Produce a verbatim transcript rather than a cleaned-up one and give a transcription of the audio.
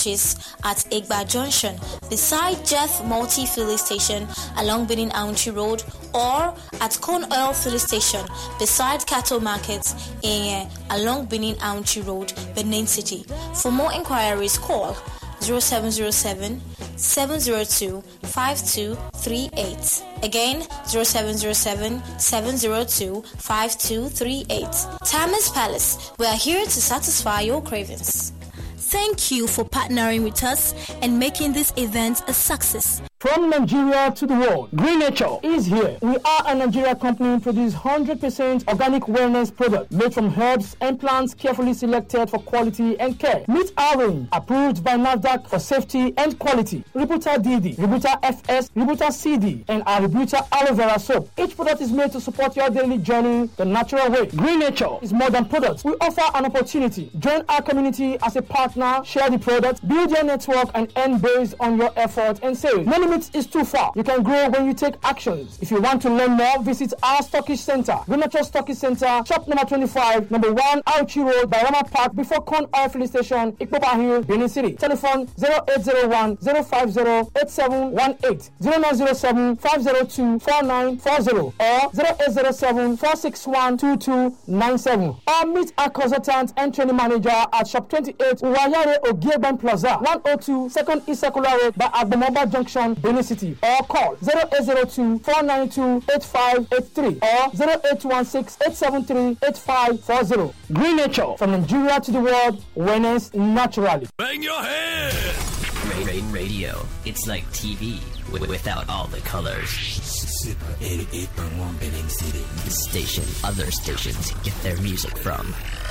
branches at Egba Junction, beside Jeff Multi Filling Station along Benin Aunchi Road, or at Corn Oil Filling Station beside Cattle Markets in, uh, along Benin Aunchi Road, Benin City. For more inquiries, call zero seven zero seven, seven zero two, five two three eight. Again, zero seven zero seven, seven zero two, five two three eight. Tammers Palace, we are here to satisfy your cravings. Thank you for partnering with us and making this event a success. From Nigeria to the world, Green Nature is here. We are a Nigeria company produce one hundred percent organic wellness product made from herbs and plants carefully selected for quality and care. Meet our range, approved by NAFDAC for safety and quality. Rebuta D D, Rebuta F S, Rebuta C D, and our Rebuta Aloe Vera soap. Each product is made to support your daily journey the natural way. Green Nature is more than products. We offer an opportunity. Join our community as a partner, share the product, build your network, and earn based on your effort and sales. No limits is too far. You can grow when you take actions. If you want to learn more, visit our Stockish Center, Green Nature Stockish Center, shop number twenty-five, number one, Auchi Road, by Rama Park, before Corn Oil Filling Station, Ikpoba Hill, Benin City. Telephone zero eight zero one, zero five zero, eight seven one eight, zero nine zero seven, five zero two, four nine four zero, or zero eight zero seven, four six one, two two nine seven. Or meet our consultant and training manager at shop twenty-eight, Uwayare Ogieban Plaza, one oh two, second East Circular Road, by Agbomoba Junction, Benin City, or call zero eight zero two, four nine two, eight five eight three or zero eight one six, eight seven three, eight five four zero. Green Nature, from Nigeria to the world, wellness naturally. Bang your head! Radio, it's like T V without all the colors. Super eighty-eight point one Benin City. The station other stations get their music from.